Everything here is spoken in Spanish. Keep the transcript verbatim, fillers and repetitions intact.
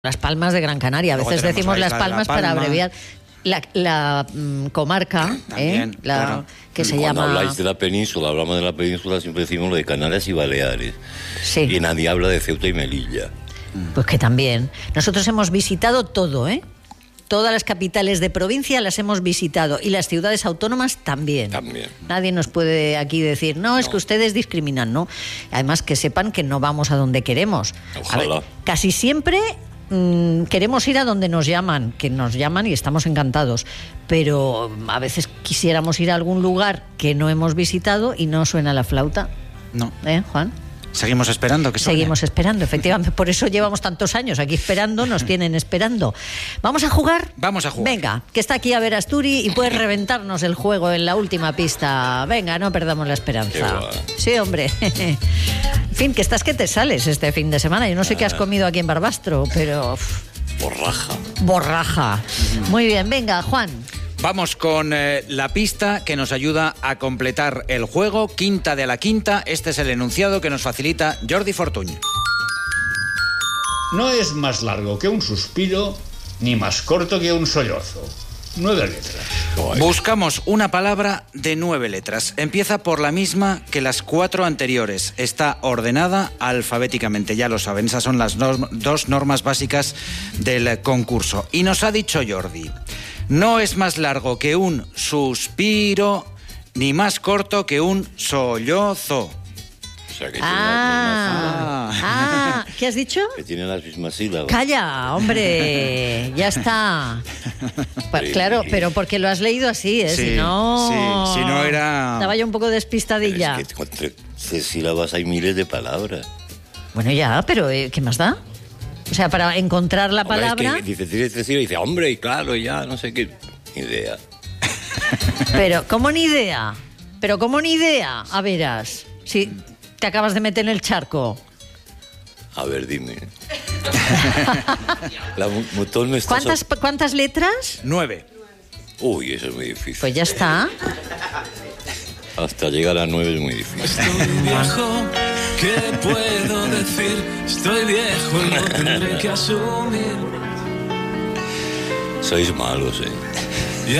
Las Palmas de Gran Canaria. A veces decimos Las Palmas la Palma. Para abreviar. La, la mm, comarca, También, ¿eh? la, claro. que se Cuando llama... habláis de la península, hablamos de la península, siempre decimos lo de Canarias y Baleares. Sí. Y nadie habla de Ceuta y Melilla. Pues que también. Nosotros hemos visitado todo, ¿eh? Todas las capitales de provincia las hemos visitado y las ciudades autónomas también. También. Nadie nos puede aquí decir, no, es No. que ustedes discriminan, ¿no? Además, que sepan que no vamos a donde queremos. Ojalá. A ver, casi siempre mmm, queremos ir a donde nos llaman, que nos llaman y estamos encantados. Pero a veces quisiéramos ir a algún lugar que no hemos visitado y no suena la flauta. No. ¿Eh, Juan? Seguimos esperando que suene. Seguimos esperando, efectivamente. Por eso llevamos tantos años aquí esperando, nos tienen esperando. ¿Vamos a jugar? Vamos a jugar. Venga, que está aquí a ver Asturi y puedes reventarnos el juego en la última pista. Venga, no perdamos la esperanza. Sí, hombre. En fin, que estás que te sales este fin de semana. Yo no sé qué has comido aquí en Barbastro, pero... Borraja. Borraja. Muy bien, venga, Juan. Vamos con eh, la pista que nos ayuda a completar el juego. Quinta de la quinta. Este es el enunciado que nos facilita Jordi Fortuny. No es más largo que un suspiro, ni más corto que un sollozo. Nueve letras. Ay. Buscamos una palabra de nueve letras. Empieza por la misma que las cuatro anteriores. Está ordenada alfabéticamente, ya lo saben. Esas son las norm- dos normas básicas del concurso. Y nos ha dicho Jordi, no es más largo que un suspiro, ni más corto que un sollozo. O sea, que tiene, Ah, Ah. ah, ¿qué has dicho? las mismas, que tiene las mismas sílabas. Calla, hombre, ya está. Pues, Sí. claro, pero porque lo has leído así, ¿eh? Sí, si no... sí, si no era- Estaba yo un poco Pero despistadilla. es que con tres sílabas hay miles de palabras. Bueno, ya, pero eh, ¿qué más da? O sea, para encontrar la Hombre, palabra... es que dice tres sílabas y dice, hombre, y claro, ya, no sé qué. Ni idea. Pero, ¿cómo ni idea? Pero, ¿cómo ni idea? A verás, si te acabas de meter en el charco. A ver, dime. La mu- mutón me está... ¿Cuántas, so- ¿Cuántas letras? Nueve. Uy, eso es muy difícil. Pues ya está. Hasta llegar a nueve es muy difícil. Estoy viejo, ¿qué puedo decir? Estoy viejo y lo tendré que asumir. Sois malos, ¿eh?